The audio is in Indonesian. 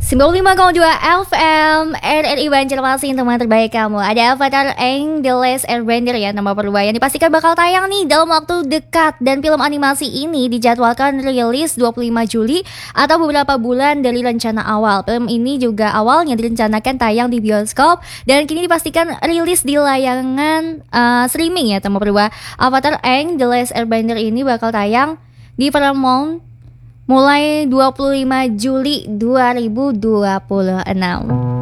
95,2 FM RRI Banjarmasin, teman terbaik kamu. Ada Avatar Aang The Last Airbender ya, nama perluayan dipastikan bakal tayang nih dalam waktu dekat. Dan film animasi ini dijadwalkan rilis 25 Juli atau beberapa bulan dari rencana awal. Film ini juga awalnya direncanakan tayang di bioskop dan kini dipastikan rilis di layangan streaming ya, teman perluayan. Avatar Aang The Last Airbender ini bakal tayang di Paramount mulai 25 Juli 2026.